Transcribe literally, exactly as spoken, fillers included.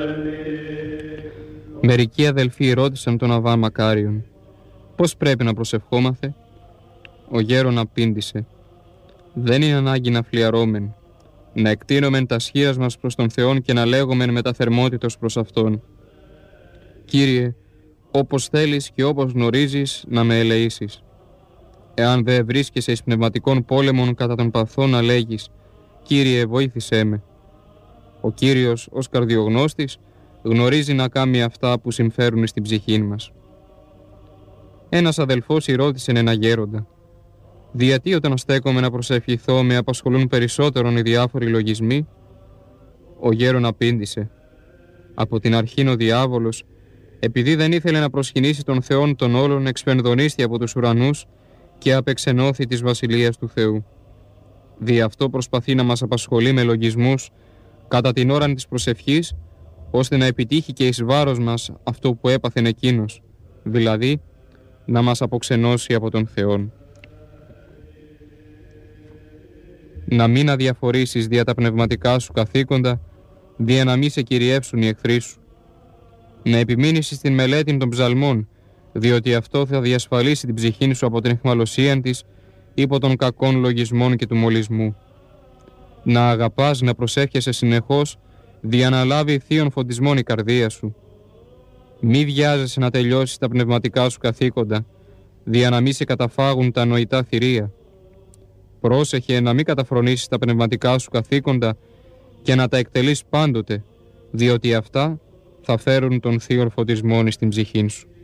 Μερικοί αδελφοί ρώτησαν τον Αββά Μακάριον, πώς πρέπει να προσευχόμαθε? Ο γέρον απήντησε, δεν είναι ανάγκη να φλιαρώμεν, να εκτείνομεν τα σχήρας μας προς τον Θεόν και να λέγομεν μετά θερμότητος προς Αυτόν. Κύριε, όπως θέλεις και όπως γνωρίζεις να με ελεήσεις. Εάν δε βρίσκεσαι εις πνευματικών πόλεμων κατά των παθών να λέγεις, Κύριε βοήθησέ με. Ο Κύριος ως καρδιογνώστης γνωρίζει να κάνει αυτά που συμφέρουν στην ψυχή μας. Ένας αδελφός ρώτησε ένα γέροντα, «Διατί όταν στέκομαι να προσευχηθώ με απασχολούν περισσότερον οι διάφοροι λογισμοί?» Ο γέρον απήντησε, «Από την αρχήν ο διάβολος, επειδή δεν ήθελε να προσκυνήσει τον Θεόν των όλων, εξπενδονίστη από τους ουρανούς και απεξενώθη της βασιλείας του Θεού. Δι' αυτό προσπαθεί να μας απασχολεί με λογισμούς κατά την ώρα της προσευχής, ώστε να επιτύχει και εις βάρος μας αυτό που έπαθεν εκείνος, δηλαδή να μας αποξενώσει από τον Θεόν. Να μην αδιαφορήσεις δια τα πνευματικά σου καθήκοντα, δια να μη σε κυριεύσουν οι εχθροί σου. Να επιμείνεις στην μελέτη των ψαλμών, διότι αυτό θα διασφαλίσει την ψυχή σου από την αιχμαλωσία της, υπό των κακών λογισμών και του μολυσμού. Να αγαπάς, να προσεύχεσαι συνεχώς, δια να λάβει θείον φωτισμόν η καρδία σου. Μη βιάζεσαι να τελειώσεις τα πνευματικά σου καθήκοντα, δια να μη σε καταφάγουν τα νοητά θηρία. Πρόσεχε να μην καταφρονήσεις τα πνευματικά σου καθήκοντα και να τα εκτελείς πάντοτε, διότι αυτά θα φέρουν τον θείον φωτισμόν στην ψυχή σου.